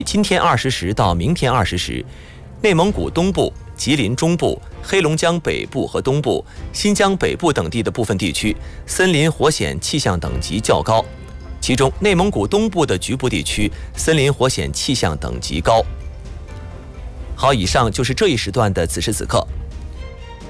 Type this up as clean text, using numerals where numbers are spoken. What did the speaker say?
今天20时到明天20时，内蒙古东部、吉林中部、黑龙江北部和东部、新疆北部等地的部分地区森林火险气象等级较高，其中内蒙古东部的局部地区森林火险气象等级高。好，以上就是这一时段的此时此刻。